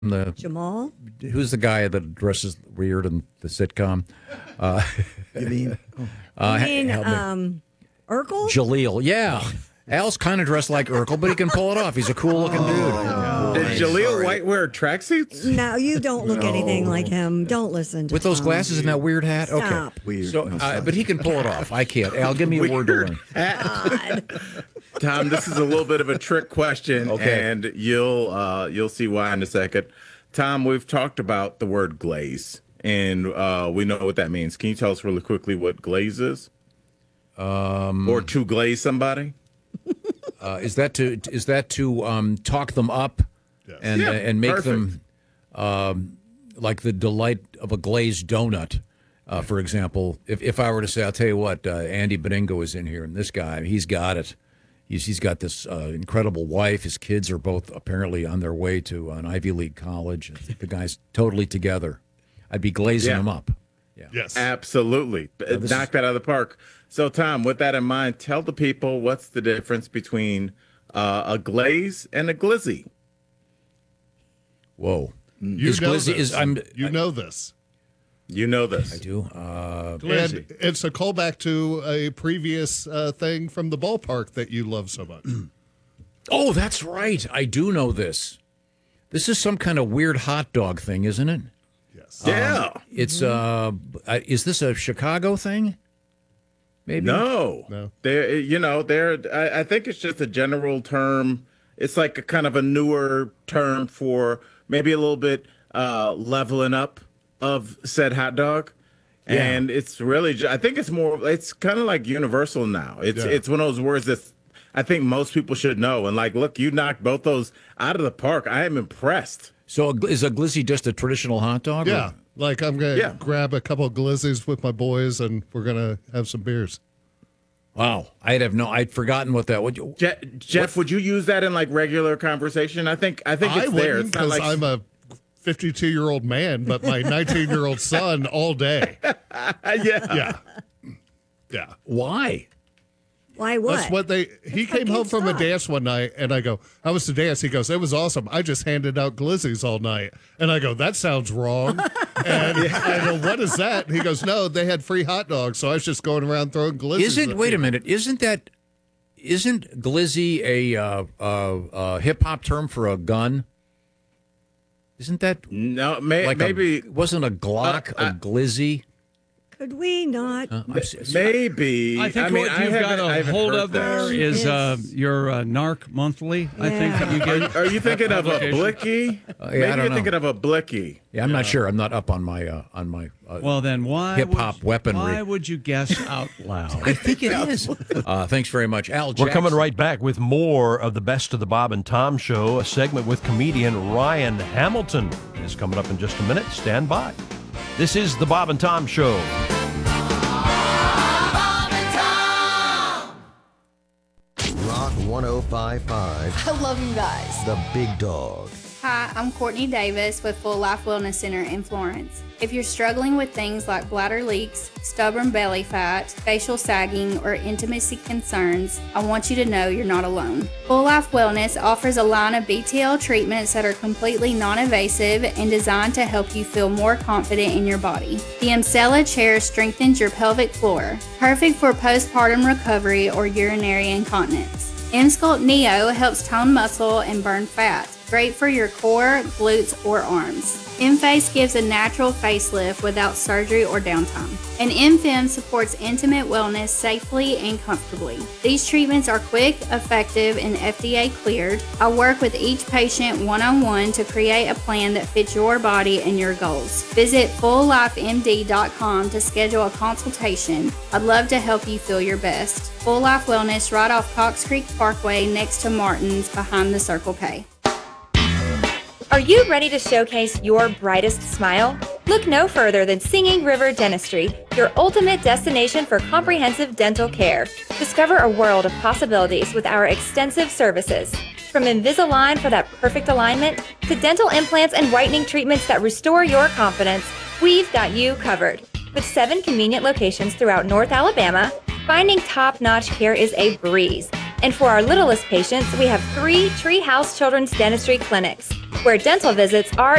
The Jamal? Who's the guy that dresses weird in the sitcom? You mean? Help me. Urkel? Jaleel, yeah. Al's kind of dressed like Urkel, but he can pull it off. He's a cool-looking dude. Did Jaleel White wear tracksuits? No, you don't look anything like him. Don't listen to With those Tom. glasses and that weird hat? Stop. Okay. Weird. So, No, stop. but he can pull it off. I can't. Al, give me a word to learn. Tom, this is a little bit of a trick question, Okay. and you'll see why in a second. Tom, we've talked about the word glaze, and we know what that means. Can you tell us really quickly what glaze is? Or to glaze somebody? Is that to talk them up and make perfect. them like the delight of a glazed donut? For example, if I were to say, I'll tell you what, Andy Beningo is in here, and this guy, he's got it. He's got this incredible wife. His kids are both apparently on their way to an Ivy League college. The guy's totally together. I'd be glazing him up. Yeah. Yes. Absolutely. Knock that out of the park. So, Tom, with that in mind, tell the people what's the difference between a glaze and a glizzy. Whoa. You Is know glizzy- this. is- You know this. You know this. I do. And it's a callback to a previous thing from the ballpark that you love so much. Oh, that's right. I do know this. This is some kind of weird hot dog thing, isn't it? Yes. Yeah. It's is this a Chicago thing? Maybe. No. I think it's just a general term. It's like a kind of a newer term for maybe a little bit leveling up of said hot dog. Yeah. And it's really, I think it's kind of like universal now. It's one of those words that I think most people should know. And like, look, you knocked both those out of the park. I am impressed. So is a glizzy just a traditional hot dog? or- Yeah. Like I'm going to grab a couple of glizzies with my boys and we're going to have some beers. Wow. I'd forgotten what that would. Jeff, would you use that in like regular conversation? I think it's I there. wouldn't It's not because like I'm a 52-year-old man, but my 19-year-old son all day. yeah. Yeah. Why? Why what? That's what he came home from a dance one night and I go, how was the dance? He goes, it was awesome. I just handed out glizzies all night. And I go, that sounds wrong. And I go, what is that? And he goes, no, they had free hot dogs. So I was just going around throwing glizzies. Wait a minute. Isn't glizzy a hip hop term for a gun? Isn't that No, like maybe wasn't a Glock a glizzy? Could we not? maybe. I think mean, what I you've got haven't- I a haven't hold heard of that. there is your NARC monthly. I think that you get. Are you thinking of a publication. blicky? I Maybe don't you're know. thinking of a blicky. Yeah, I'm not sure. I'm not up on my Well, then why hip-hop weaponry. Why would you guess out loud? I think it is. Thanks very much, Al. We're Jackson. coming right back with more of the Best of the Bob and Tom Show. A segment with comedian Ryan Hamilton is coming up in just a minute. Stand by. This is the Bob and Tom Show. Rock 105.5. I love you guys. The Big Dog. Hi, I'm Courtney Davis with Full Life Wellness Center in Florence. If you're struggling with things like bladder leaks, stubborn belly fat, facial sagging, or intimacy concerns, I want you to know you're not alone. Full Life Wellness offers a line of BTL treatments that are completely non-invasive and designed to help you feel more confident in your body. The Emsella chair strengthens your pelvic floor, perfect for postpartum recovery or urinary incontinence. Emsculpt Neo helps tone muscle and burn fat. Great for your core, glutes, or arms. M-Face gives a natural facelift without surgery or downtime. And M-Fem supports intimate wellness safely and comfortably. These treatments are quick, effective, and FDA cleared. I work with each patient one-on-one to create a plan that fits your body and your goals. Visit FullLifeMD.com to schedule a consultation. I'd love to help you feel your best. Full Life Wellness right off Cox Creek Parkway next to Martin's behind the Circle K. Are you ready to showcase your brightest smile? Look no further than Singing River Dentistry, your ultimate destination for comprehensive dental care. Discover a world of possibilities with our extensive services. From Invisalign for that perfect alignment, to dental implants and whitening treatments that restore your confidence, we've got you covered. With 7 convenient locations throughout North Alabama, finding top-notch care is a breeze. And for our littlest patients, we have 3 Treehouse Children's Dentistry clinics, where dental visits are